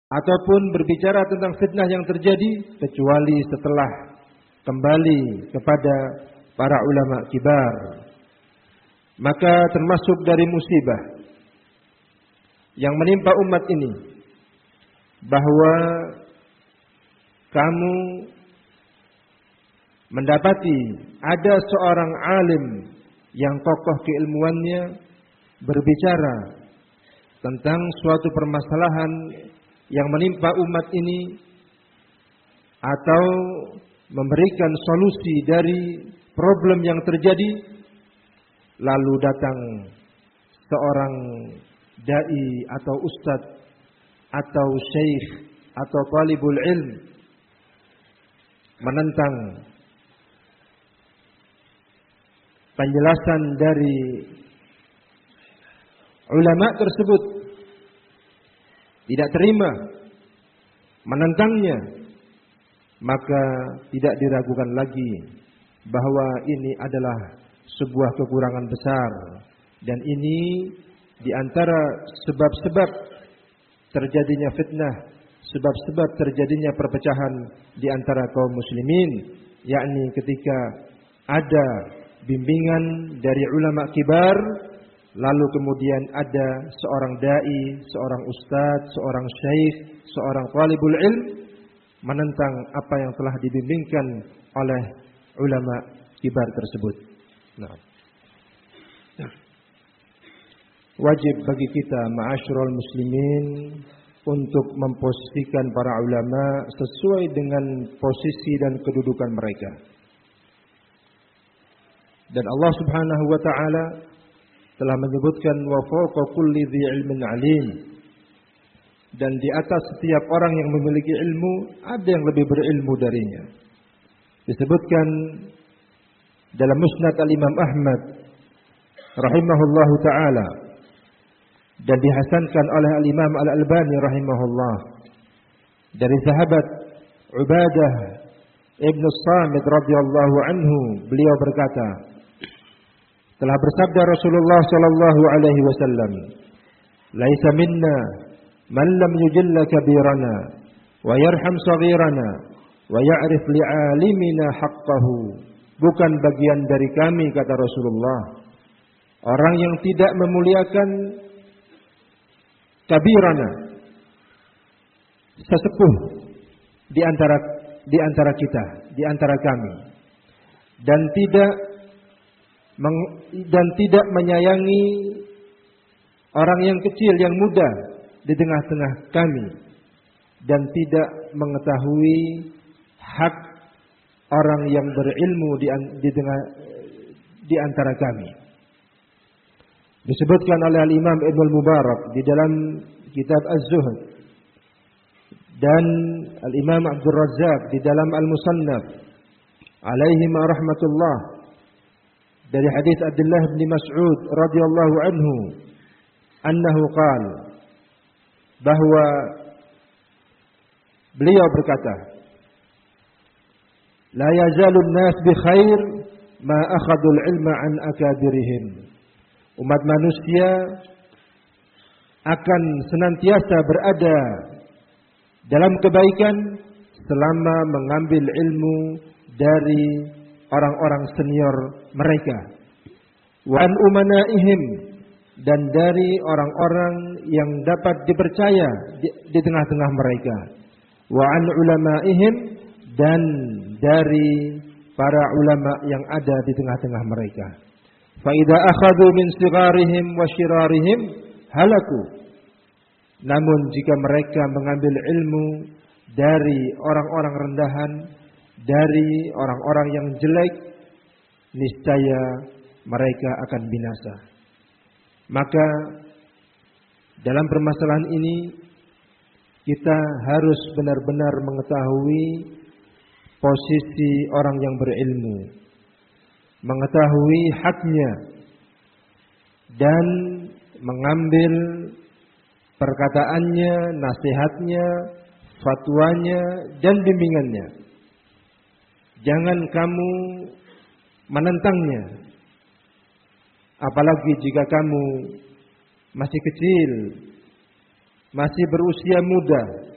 ataupun berbicara tentang fitnah yang terjadi kecuali setelah kembali kepada para ulama kibar. Maka termasuk dari musibah yang menimpa umat ini bahwa kamu mendapati ada seorang alim yang kokoh keilmuannya berbicara tentang suatu permasalahan yang menimpa umat ini atau memberikan solusi dari problem yang terjadi, lalu datang seorang dai atau ustadz atau syekh atau talibul ilm menentang penjelasan dari ulama tersebut, tidak terima, menentangnya, maka tidak diragukan lagi bahwa ini adalah sebuah kekurangan besar, dan ini di antara sebab-sebab terjadinya fitnah, sebab-sebab terjadinya perpecahan di antara kaum muslimin, yakni ketika ada bimbingan dari ulama kibar, lalu kemudian ada seorang dai, seorang ustadz, seorang syekh, seorang talibul ilm menentang apa yang telah dibimbingkan oleh ulama kibar tersebut. Nah, wajib bagi kita ma'asyiral muslimin untuk memposisikan para ulama sesuai dengan posisi dan kedudukan mereka. Dan Allah Subhanahu wa taala telah menyebutkan wa fawqa kulli dzi ilmin alim. Dan di atas setiap orang yang memiliki ilmu ada yang lebih berilmu darinya. Disebutkan dalam Musnad Al-Imam Ahmad rahimahullahu taala dan dihasankan oleh Al-Imam Al-Albani rahimahullah dari sahabat Ubadah Ibn Samit radhiyallahu anhu, beliau berkata, telah bersabda Rasulullah sallallahu alaihi wasallam, "Laisa minna man lam yujilla kabirana wa yarham saghirana wa ya'rif li'alimina haqqahu." Bukan bagian dari kami, kata Rasulullah, orang yang tidak memuliakan kabirana, sesepuh di antara kita, di antara kami, dan tidak menyayangi orang yang kecil, yang muda di tengah-tengah kami, dan tidak mengetahui hak orang yang berilmu di antara kami. Disebutkan oleh Al-Imam Ibn Mubarak di dalam kitab Az-Zuhd, dan Al-Imam Abdul Razzaq di dalam Al-Musannaf alaihima rahmatullah, dari hadis Abdullah bin Mas'ud radhiyallahu anhu annahu qala, bahwa beliau berkata, la yazalun nas bi khair ma akhadul ilma an akabirihim. Umat manusia akan senantiasa berada dalam kebaikan selama mengambil ilmu dari orang-orang senior mereka. Wa an umanaihim, dan dari orang-orang yang dapat dipercaya di tengah-tengah mereka. Wa an ulamaihim, dan dari para ulama yang ada di tengah-tengah mereka. Fa idza akhadhu min sigharihim wa shirarihim halaku. Namun jika mereka mengambil ilmu dari orang-orang rendahan, dari orang-orang yang jelek, niscaya mereka akan binasa. Maka dalam permasalahan ini kita harus benar-benar mengetahui posisi orang yang berilmu, mengetahui haknya, dan mengambil perkataannya, nasihatnya, fatwanya, dan bimbingannya. Jangan kamu menentangnya, apalagi jika kamu masih kecil, masih berusia muda,